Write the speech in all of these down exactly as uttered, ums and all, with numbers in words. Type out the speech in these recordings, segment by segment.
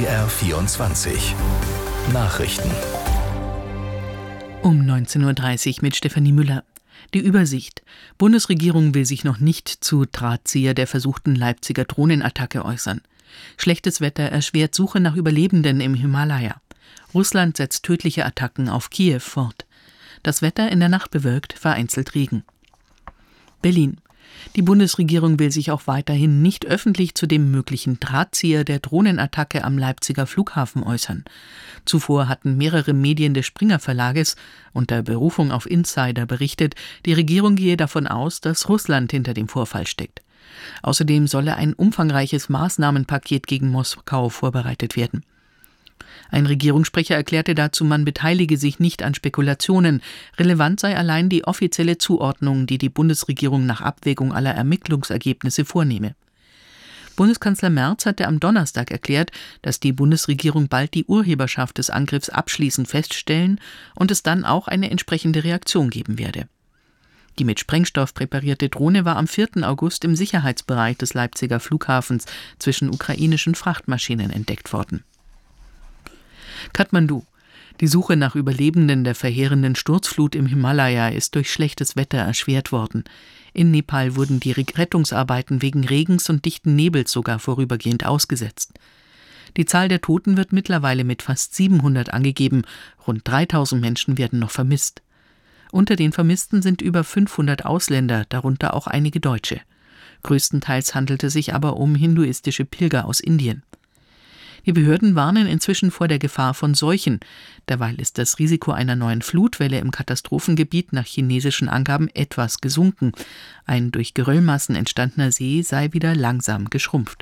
R vierundzwanzig Nachrichten. Um neunzehn Uhr dreißig mit Stefanie Müller. Die Übersicht. Bundesregierung will sich noch nicht zu Drahtzieher der versuchten Leipziger Drohnenattacke äußern. Schlechtes Wetter erschwert Suche nach Überlebenden im Himalaya. Russland setzt tödliche Attacken auf Kiew fort. Das Wetter in der Nacht bewölkt, vereinzelt Regen. Berlin. Die Bundesregierung will sich auch weiterhin nicht öffentlich zu dem möglichen Drahtzieher der Drohnenattacke am Leipziger Flughafen äußern. Zuvor hatten mehrere Medien des Springer Verlages unter Berufung auf Insider berichtet, die Regierung gehe davon aus, dass Russland hinter dem Vorfall steckt. Außerdem solle ein umfangreiches Maßnahmenpaket gegen Moskau vorbereitet werden. Ein Regierungssprecher erklärte dazu, man beteilige sich nicht an Spekulationen. Relevant sei allein die offizielle Zuordnung, die die Bundesregierung nach Abwägung aller Ermittlungsergebnisse vornehme. Bundeskanzler Merz hatte am Donnerstag erklärt, dass die Bundesregierung bald die Urheberschaft des Angriffs abschließend feststellen und es dann auch eine entsprechende Reaktion geben werde. Die mit Sprengstoff präparierte Drohne war am vierten August im Sicherheitsbereich des Leipziger Flughafens zwischen ukrainischen Frachtmaschinen entdeckt worden. Kathmandu. Die Suche nach Überlebenden der verheerenden Sturzflut im Himalaya ist durch schlechtes Wetter erschwert worden. In Nepal wurden die Rettungsarbeiten wegen Regens und dichten Nebels sogar vorübergehend ausgesetzt. Die Zahl der Toten wird mittlerweile mit fast siebenhundert angegeben. Rund dreitausend Menschen werden noch vermisst. Unter den Vermissten sind über fünfhundert Ausländer, darunter auch einige Deutsche. Größtenteils handelt es sich aber um hinduistische Pilger aus Indien. Die Behörden warnen inzwischen vor der Gefahr von Seuchen. Derweil ist das Risiko einer neuen Flutwelle im Katastrophengebiet nach chinesischen Angaben etwas gesunken. Ein durch Geröllmassen entstandener See sei wieder langsam geschrumpft.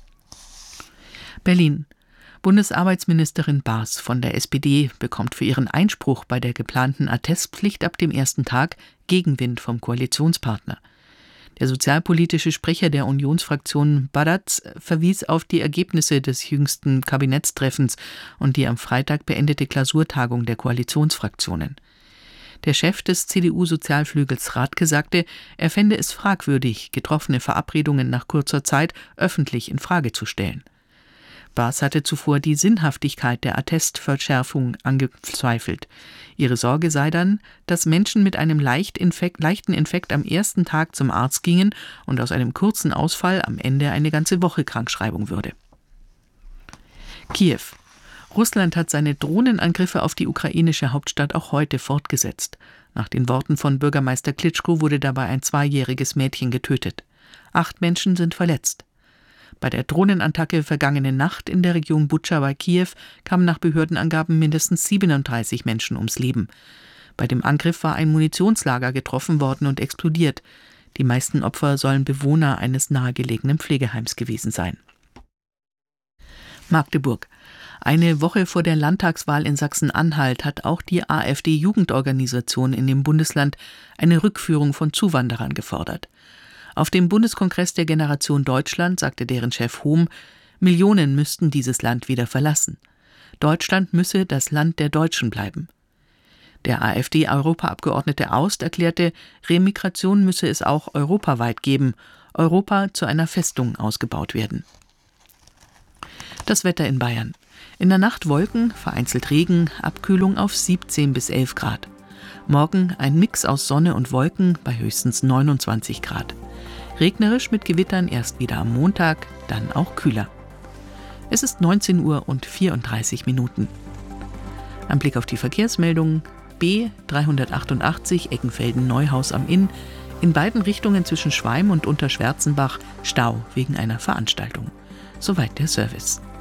Berlin. Bundesarbeitsministerin Baas von der S P D bekommt für ihren Einspruch bei der geplanten Attestpflicht ab dem ersten Tag Gegenwind vom Koalitionspartner. Der sozialpolitische Sprecher der Unionsfraktion Badatz verwies auf die Ergebnisse des jüngsten Kabinettstreffens und die am Freitag beendete Klausurtagung der Koalitionsfraktionen. Der Chef des C D U-Sozialflügels Rathke sagte, er fände es fragwürdig, getroffene Verabredungen nach kurzer Zeit öffentlich in Frage zu stellen. Baas hatte zuvor die Sinnhaftigkeit der Attestverschärfung angezweifelt. Ihre Sorge sei dann, dass Menschen mit einem leicht Infekt, leichten Infekt am ersten Tag zum Arzt gingen und aus einem kurzen Ausfall am Ende eine ganze Woche Krankschreibung würde. Kiew. Russland hat seine Drohnenangriffe auf die ukrainische Hauptstadt auch heute fortgesetzt. Nach den Worten von Bürgermeister Klitschko wurde dabei ein zweijähriges Mädchen getötet. Acht Menschen sind verletzt. Bei der Drohnenattacke vergangene Nacht in der Region Butscha bei Kiew kamen nach Behördenangaben mindestens siebenunddreißig Menschen ums Leben. Bei dem Angriff war ein Munitionslager getroffen worden und explodiert. Die meisten Opfer sollen Bewohner eines nahegelegenen Pflegeheims gewesen sein. Magdeburg. Eine Woche vor der Landtagswahl in Sachsen-Anhalt hat auch die AfD-Jugendorganisation in dem Bundesland eine Rückführung von Zuwanderern gefordert. Auf dem Bundeskongress der Generation Deutschland sagte deren Chef Hohm, Millionen müssten dieses Land wieder verlassen. Deutschland müsse das Land der Deutschen bleiben. Der AfD-Europaabgeordnete Aust erklärte, Remigration müsse es auch europaweit geben, Europa zu einer Festung ausgebaut werden. Das Wetter in Bayern. In der Nacht Wolken, vereinzelt Regen, Abkühlung auf siebzehn bis elf Grad. Morgen ein Mix aus Sonne und Wolken bei höchstens neunundzwanzig Grad. Regnerisch mit Gewittern erst wieder am Montag, dann auch kühler. Es ist neunzehn Uhr und vierunddreißig Minuten. Ein Blick auf die Verkehrsmeldungen. B dreihundertachtundachtzig Eckenfelden-Neuhaus am Inn. In beiden Richtungen zwischen Schweim und Unterschwärzenbach Stau wegen einer Veranstaltung. Soweit der Service.